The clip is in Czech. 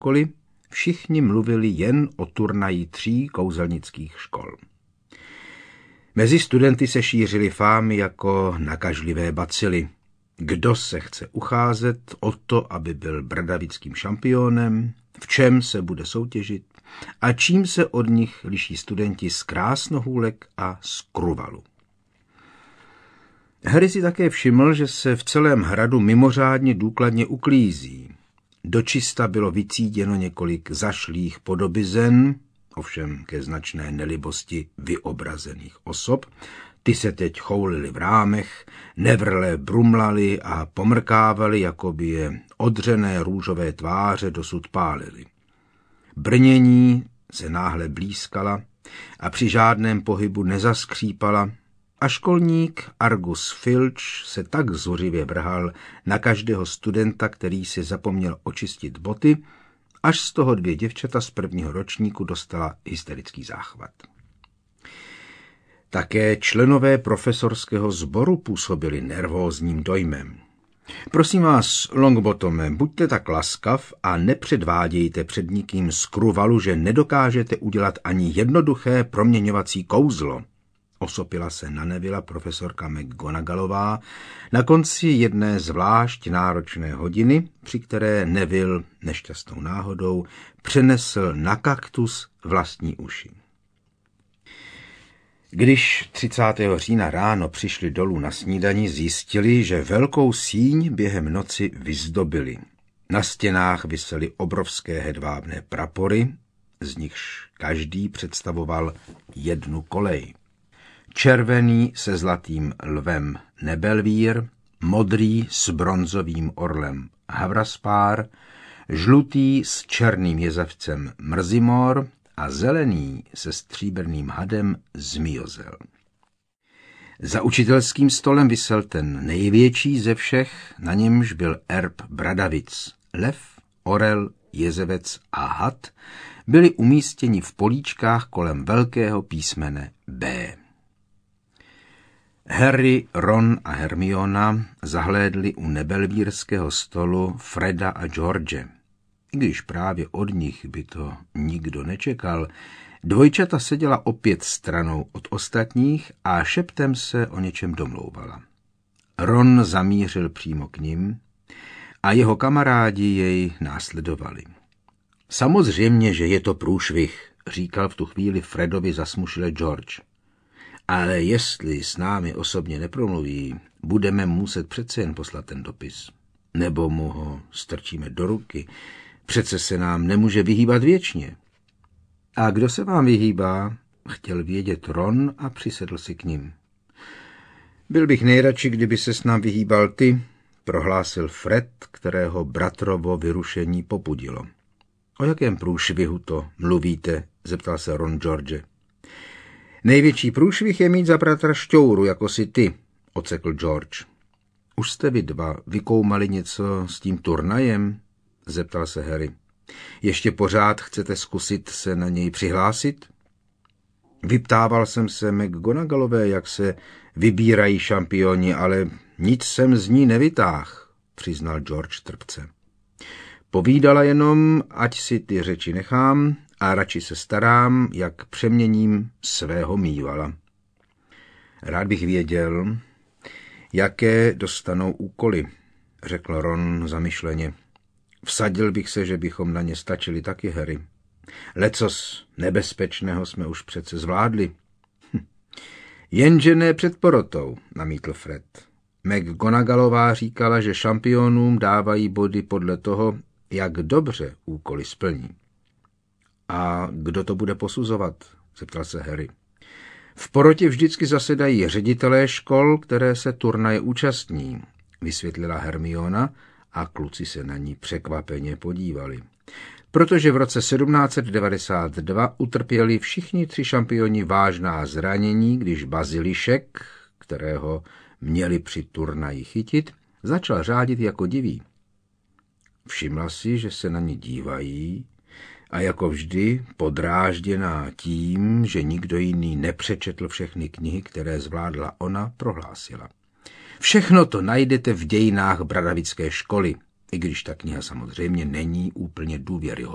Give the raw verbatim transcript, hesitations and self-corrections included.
školy, všichni mluvili jen o turnaji tří kouzelnických škol. Mezi studenty se šířily fámy jako nakažlivé bacily. Kdo se chce ucházet o to, aby byl bradavickým šampionem, v čem se bude soutěžit a čím se od nich liší studenti z Krásnohůlek a z Kruvalu. Harry si také všiml, že se v celém hradu mimořádně důkladně uklízí. Dočista bylo vycíděno několik zašlých podobizen, ovšem ke značné nelibosti vyobrazených osob. Ty se teď choulily v rámech, nevrle brumlali a pomrkávali, jako by je odřené růžové tváře dosud pálily. Brnění se náhle blízkala a při žádném pohybu nezaskřípala a školník Argus Filch se tak zuřivě vrhal na každého studenta, který si zapomněl očistit boty, až z toho dvě děvčata z prvního ročníku dostala hysterický záchvat. Také členové profesorského sboru působili nervózním dojmem. Prosím vás, Longbotome, buďte tak laskav a nepředvádějte před nikým z Kruvalu, že nedokážete udělat ani jednoduché proměňovací kouzlo. Osopila se na Nevilla profesorka McGonagallová na konci jedné zvlášť náročné hodiny, při které Neville nešťastnou náhodou přenesl na kaktus vlastní uši. Když třicátého října ráno přišli dolů na snídani, zjistili, že velkou síň během noci vyzdobili. Na stěnách visely obrovské hedvábné prapory, z nichž každý představoval jednu kolej. Červený se zlatým lvem Nebelvír, modrý s bronzovým orlem Havraspár, žlutý s černým jezevcem Mrzimor a zelený se stříbrným hadem Zmiozel. Za učitelským stolem visel ten největší ze všech, na němž byl erb Bradavic. Lev, orel, jezevec a had byli umístěni v políčkách kolem velkého písmene B. Harry, Ron a Hermiona zahlédli u nebelvírského stolu Freda a George. I když právě od nich by to nikdo nečekal, dvojčata seděla opět stranou od ostatních a šeptem se o něčem domlouvala. Ron zamířil přímo k nim a jeho kamarádi jej následovali. Samozřejmě, že je to průšvih, říkal v tu chvíli Fredovi zasmušile George. Ale jestli s námi osobně nepromluví, budeme muset přece jen poslat ten dopis. Nebo mu ho strčíme do ruky. Přece se nám nemůže vyhýbat věčně. A kdo se vám vyhýbá? Chtěl vědět Ron a přisedl si k ním. Byl bych nejradši, kdyby se s nám vyhýbal ty, prohlásil Fred, kterého bratrovo vyrušení popudilo. O jakém průšvihu to mluvíte? Zeptal se Ron George. Největší průšvih je mít za bratra šťouru, jako si ty, ocekl George. Už jste vy dva vykoumali něco s tím turnajem? Zeptal se Harry. Ještě pořád chcete zkusit se na něj přihlásit? Vyptával jsem se McGonagallové, jak se vybírají šampioni, ale nic jsem z ní nevytáhl, přiznal George trpce. Povídala jenom, ať si ty řeči nechám a radši se starám, jak přeměním svého mývala. Rád bych věděl, jaké dostanou úkoly, řekl Ron zamyšleně. Vsadil bych se, že bychom na ně stačili taky, Harry. Lecos nebezpečného jsme už přece zvládli. Hm. Jenže ne před porotou, namítl Fred. McGonagallová říkala, že šampionům dávají body podle toho, jak dobře úkoly splní. A kdo to bude posuzovat? Zeptal se Harry. V porotě vždycky zasedají ředitelé škol, které se turnaje účastní, vysvětlila Hermiona a kluci se na ní překvapeně podívali. Protože v roce sedmnáct set devadesát dva utrpěli všichni tři šampioni vážná zranění, když Bazilišek, kterého měli při turnaji chytit, začal řádit jako divý. Všimla si, že se na ně dívají a jako vždy podrážděná tím, že nikdo jiný nepřečetl všechny knihy, které zvládla ona, prohlásila. Všechno to najdete v dějinách Bradavické školy, i když ta kniha samozřejmě není úplně důvěryhodná.